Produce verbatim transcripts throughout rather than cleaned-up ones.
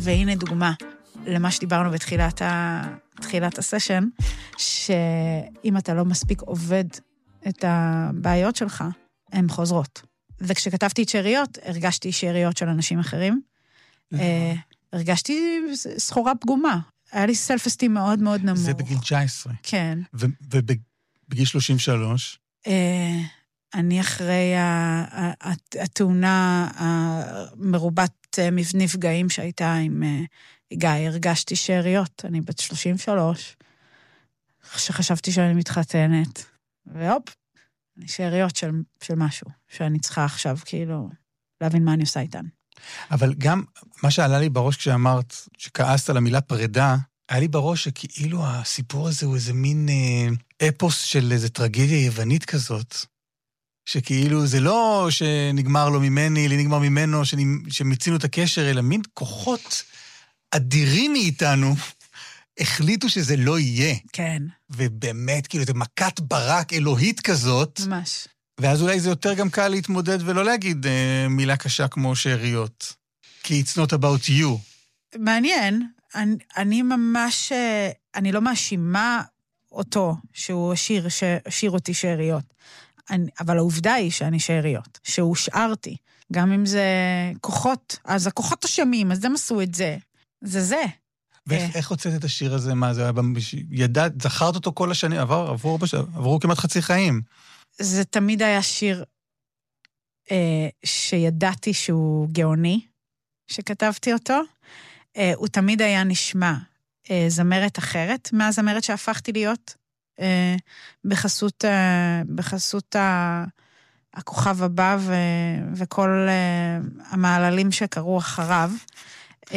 והנה דוגמה למה שדיברנו בתחילת ה... תחילת הסשן, שאם אתה לא מספיק עובד את הבעיות שלך, הן חוזרות. וכשכתבתי את שאריות, הרגשתי שאריות של אנשים אחרים. הרגשתי סחורה פגומה. היה לי סלף-אסטים מאוד מאוד נמוך. זה בגיל תשע עשרה. כן. ובגיל שלושים ושלוש? אני אחרי התאונה המרובת נפגעים שהייתה עם גיא, הרגשתי שאריות. אני בת שלושים ושלוש, שחשבתי שאני מתחתנת, והופ, אני שאריות של, של משהו, שאני צריכה עכשיו כאילו להבין מה אני עושה איתן. אבל גם מה שעלה לי בראש כשאמרת, שכעסת על המילה פרידה, היה לי בראש שכאילו הסיפור הזה הוא איזה מין אה, אפוס של איזו טרגדיה יוונית כזאת, שכאילו זה לא שנגמר לו ממני, לי נגמר ממנו, שמיצינו את הקשר, אלא מין כוחות אדירים מאיתנו, החליטו שזה לא יהיה. כן. ובאמת, כאילו, זה מכת ברק אלוהית כזאת. ממש. ואז אולי זה יותר גם קל להתמודד ולא להגיד אה, מילה קשה כמו שאריות. כי it's not about you. מעניין. אני, אני ממש, אני לא מאשימה אותו שהוא השאיר, השאיר אותי שאריות. אני, אבל העובדה היא שאני שאריות, שהושארתי. גם אם זה כוחות, אז הכוחות אשמים, אז הם עשו את זה. זה זה. ואיך הוצאת את השיר הזה? מה זה? ידעת, זכרת אותו כל השנים, עבר, עברו, עברו כמעט חצי חיים. זה תמיד היה שיר אה, שידעתי שהוא גאוני, שכתבתי אותו. אה, הוא תמיד היה נשמע אה, זמרת אחרת, מהזמרת שהפכתי להיות, אה, בחסות, אה, בחסות ה... הכוכב הבא ו... וכל uh, המעללים שקרו אחריו. Uh,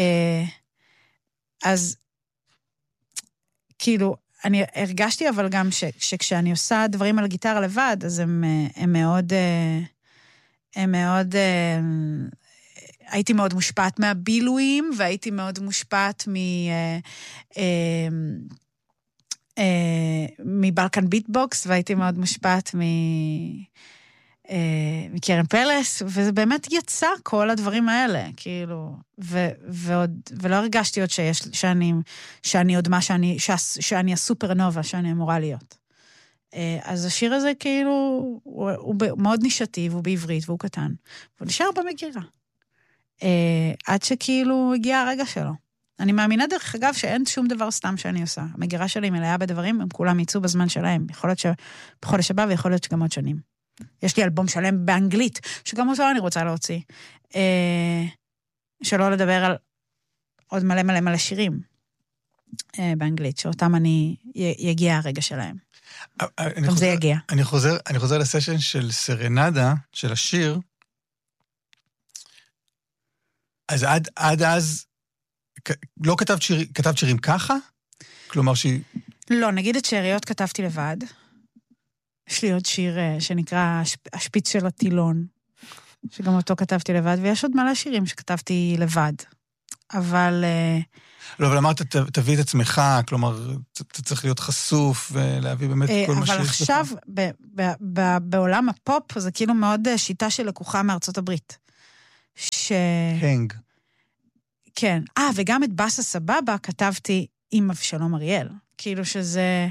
אז כאילו, אני הרגשתי אבל גם ש... שכשאני עושה דברים על גיטרה לבד, אז הם, הם מאוד, uh, הם מאוד, uh, הייתי מאוד מושפעת מהבילויים, והייתי מאוד מושפעת מ... Uh, uh, uh, מבלקן ביטבוקס, והייתי מאוד מושפעת מ... מקרן פלס, וזה באמת יצא כל הדברים האלה, כאילו, ו, ועוד, ולא הרגשתי עוד שיש, שאני, שאני עוד מה, שאני, שאני הסופרנובה שאני אמורה להיות. אז השיר הזה כאילו, הוא, הוא מאוד נישתי, והוא בעברית, והוא קטן, והוא נשאר במגירה. עד שכאילו הגיע הרגע שלו. אני מאמינה דרך אגב שאין שום דבר סתם שאני עושה. המגירה שלי מלאה בדברים, הם כולם יצאו בזמן שלהם. יכול להיות שבחודש הבא, ויכול להיות שגם עוד שנים. יש לי אלבום שלם באנגלית, שגם אותו אני רוצה להוציא. אה, שלא לדבר על עוד מלא מלא מלא שירים אה, באנגלית, שאותם אני, יגיע הרגע שלהם. גם חוזר, זה יגיע. אני חוזר, אני חוזר לסשן של סרנדה, של השיר. אז עד, עד אז, לא כתבת, שיר, כתבת שירים ככה? כלומר שהיא... לא, נגיד את שאריות כתבתי לבד. יש לי עוד שיר שנקרא השפיץ של הטילון, שגם אותו כתבתי לבד, ויש עוד מלא שירים שכתבתי לבד. אבל... לא, אבל אמרת, תביא את עצמך, כלומר, אתה צריך להיות חשוף, ולהביא באמת כל מה שיש לך. אבל עכשיו, בעולם הפופ, זה כאילו מאוד שיטה של לקוחה מארצות הברית. ש... הנג. כן. אה, וגם את בסה סבבה כתבתי עם אבשלום אריאל. כאילו שזה...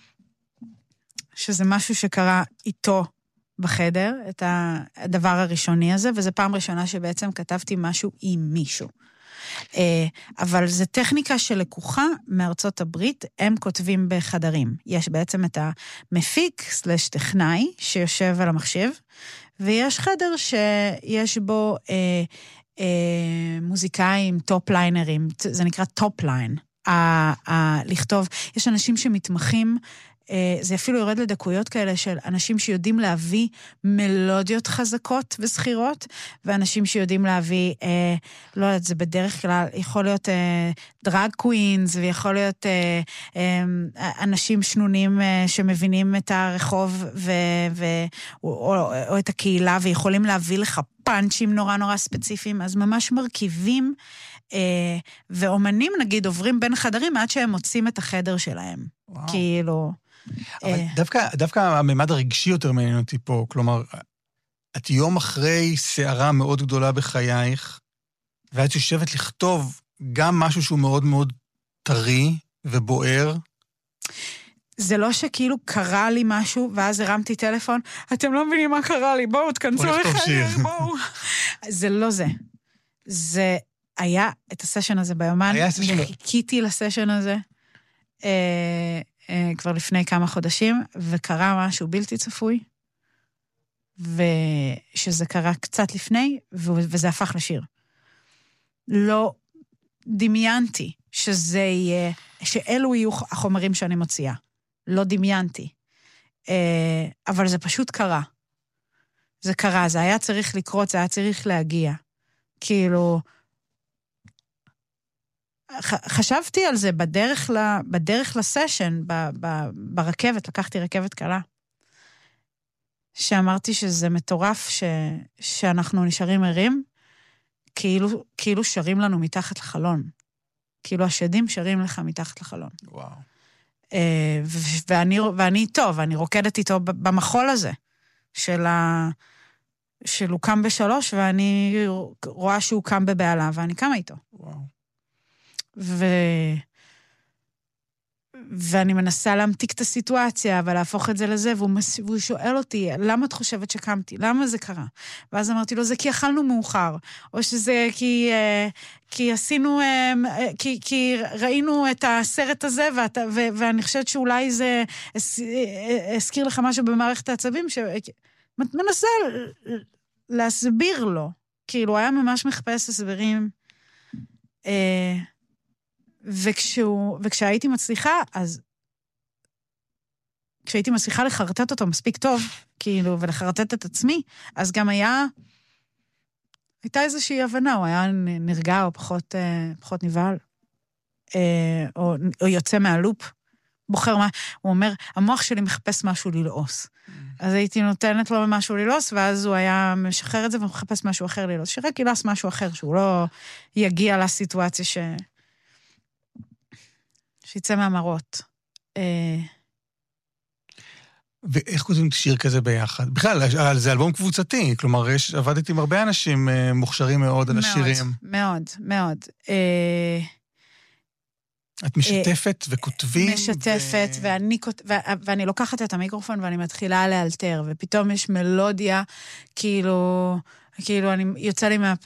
שזה משהו שקרה איתו בחדר, את הדבר הראשוני הזה, וזה פעם ראשונה שבעצם כתבתי משהו עם מישהו. אבל זה טכניקה של לקוחה מארצות הברית, הם כותבים בחדרים. יש בעצם את המפיק סלש טכנאי שיושב על המחשב, ויש חדר שיש בו אה, אה, מוזיקאים, טופליינרים, זה נקרא טופליין. לכתוב, יש אנשים שמתמחים, זה אפילו יורד לדקויות כאלה של אנשים שיודעים להביא מלודיות חזקות וסחירות, ואנשים שיודעים להביא, אה, לא יודעת, זה בדרך כלל, יכול להיות אה, דרג קווינס, ויכול להיות אה, אה, אנשים שנונים אה, שמבינים את הרחוב, ו, ו, או, או, או את הקהילה, ויכולים להביא לך פאנצ'ים נורא נורא ספציפיים, אז ממש מרכיבים, אה, ואומנים נגיד עוברים בין חדרים, עד שהם מוצאים את החדר שלהם. וואו. כאילו... אבל דווקא, דווקא הממד הרגשי יותר מעניין אותי פה, כלומר, את יום אחרי שערה מאוד גדולה בחייך, ואת יושבת לכתוב גם משהו שהוא מאוד מאוד טרי ובוער. זה לא שכאילו קרה לי משהו, ואז הרמתי טלפון, אתם לא מבינים מה קרה לי, בואו, תכנסו לחדר, בואו. זה לא זה. זה היה את הסשן הזה ביומן, חיכיתי לסשן הזה, אה, אה, כבר לפני כמה חודשים, וקרה משהו בלתי צפוי, ושזה קרה קצת לפני, וזה הפך לשיר. לא דמיינתי שזה יהיה, שאלו יהיו החומרים שאני מוציאה. לא דמיינתי. אבל זה פשוט קרה. זה קרה, זה היה צריך לקרות, זה היה צריך להגיע. כאילו, חשבתי על זה בדרך, בדרך לסשן, ברכבת, לקחתי רכבת קלה, שאמרתי שזה מטורף ש, שאנחנו נשארים ערים, כאילו, כאילו שרים לנו מתחת לחלון. כאילו השדים שרים לך מתחת לחלון. וואו. ואני, ואני איתו, ואני רוקדת איתו במחול הזה, של ה... של הוא קם בשלוש, ואני רואה שהוא קם בבעלה, ואני קמה איתו. וואו. ו... ואני מנסה להמתיק את הסיטואציה, ולהפוך את זה לזה, והוא, מס... והוא שואל אותי, למה את חושבת שקמתי? למה זה קרה? ואז אמרתי לו, זה כי אכלנו מאוחר, או שזה כי, כי עשינו, כי, כי ראינו את הסרט הזה, ואת... ו... ואני חושבת שאולי זה הזכיר לך משהו במערכת העצבים, ש... מנסה להסביר לו, כאילו, היה ממש מחפש הסברים, אה... וכשהוא, וכשהייתי מצליחה, אז כשהייתי מצליחה לחרטט אותו מספיק טוב, כאילו, ולחרטט את עצמי, אז גם היה, הייתה איזושהי הבנה, הוא היה נרגע או פחות, פחות נבהל, או, או יוצא מהלופ, בוחר מה, הוא אומר, המוח שלי מחפש משהו ללעוס. אז הייתי נותנת לו משהו ללעוס, ואז הוא היה משחרר את זה, ומחפש משהו אחר ללעוס, שרק ילעס משהו אחר, שהוא לא יגיע לסיטואציה ש... שיצא מהמרות. ואיך כותבים שיר כזה ביחד? בכלל, זה אלבום קבוצתי, כלומר, יש, עבדתי עם הרבה אנשים מוכשרים מאוד על השירים. מאוד, מאוד. את משתפת וכותבים? משתפת, ואני לוקחת את המיקרופון ואני מתחילה לאלתר, ופתאום יש מלודיה, כאילו, כאילו, אני יוצא לי מהפה,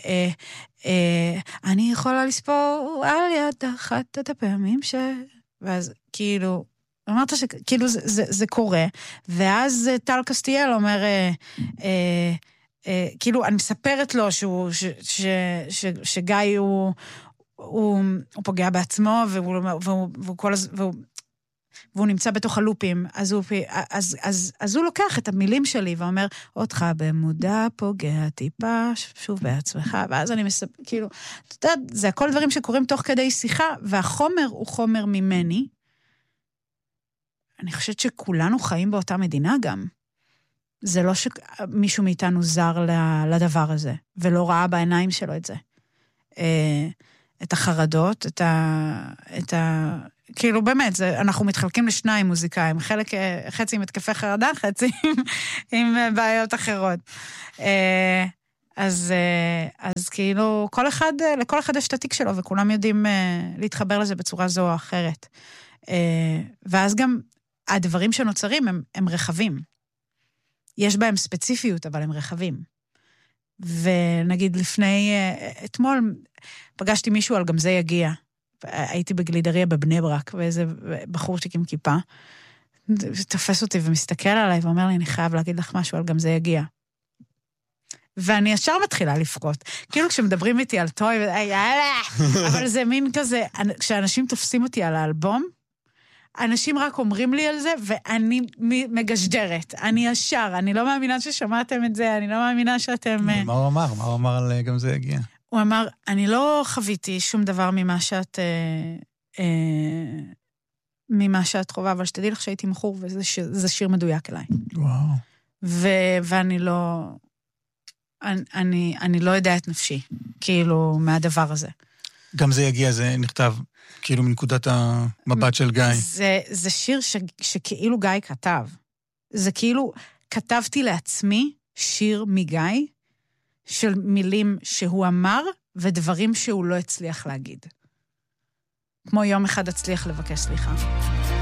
אני יכולה לספור על יד אחת את הפעמים ש... ואז כאילו, אמרת שכאילו זה, זה, זה קורה, ואז טל קסטיאל אומר, אה, אה, אה, כאילו, אני מספרת לו שהוא, ש, ש, ש, שגיא הוא, הוא, הוא פוגע בעצמו, והוא, והוא, והוא כל הז... והוא, והוא נמצא בתוך הלופים, אז הוא, אז, אז, אז הוא לוקח את המילים שלי ואומר, אותך במודע פוגע טיפה, שוב בעצמך, ואז אני מספר, כאילו, אתה יודע, זה הכל דברים שקורים תוך כדי שיחה, והחומר הוא חומר ממני. אני חושבת שכולנו חיים באותה מדינה גם. זה לא שמישהו מאיתנו זר לדבר הזה, ולא ראה בעיניים שלו את זה. את החרדות, את ה... את ה... כאילו באמת, זה, אנחנו מתחלקים לשניים מוזיקאים, חלק, חצי עם התקפי חרדה, חצי עם, עם בעיות אחרות. אז, אז כאילו, כל אחד, לכל אחד יש את התיק שלו, וכולם יודעים להתחבר לזה בצורה זו או אחרת. ואז גם הדברים שנוצרים הם, הם רחבים. יש בהם ספציפיות, אבל הם רחבים. ונגיד לפני, אתמול פגשתי מישהו על גם זה יגיע. הייתי בגלידריה בבני ברק, ואיזה בחורצ'יק עם כיפה, תפס אותי ומסתכל עליי, ואומר לי, אני חייב להגיד לך משהו על גם זה יגיע. ואני ישר מתחילה לפקוט. כאילו כשמדברים איתי על טוי, יאללה, אבל זה מין כזה, כשאנשים תופסים אותי על האלבום, אנשים רק אומרים לי על זה, ואני מגשדרת. אני ישר, אני לא מאמינה ששמעתם את זה, אני לא מאמינה שאתם... מה הוא אמר? מה הוא אמר על גם זה יגיע? הוא אמר, אני לא חוויתי שום דבר ממה שאת, אה, אה, ממה שאת חובה, אבל שתדעי לך שהייתי מחור, וזה שיר, זה שיר מדויק אליי. וואו. ו, ואני לא, אני, אני, אני לא יודע את נפשי, כאילו, מהדבר הזה. גם זה יגיע, זה נכתב, כאילו, מנקודת המבט של גיא. זה, זה שיר ש, שכאילו גיא כתב. זה כאילו, כתבתי לעצמי שיר מגיא, של מילים שהוא אמר, ודברים שהוא לא הצליח להגיד. כמו יום אחד הצליח לבקש סליחה.